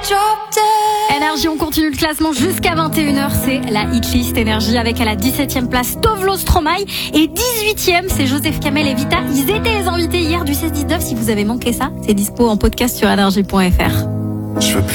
Énergie, on continue le classement jusqu'à 21h. C'est la hitlist Énergie avec à la 17e place Tovlo Stromae et 18e c'est Joseph Kamel et Vita. Ils étaient les invités hier du 16-19. Si vous avez manqué ça, c'est dispo en podcast sur énergie.fr. Je veux plus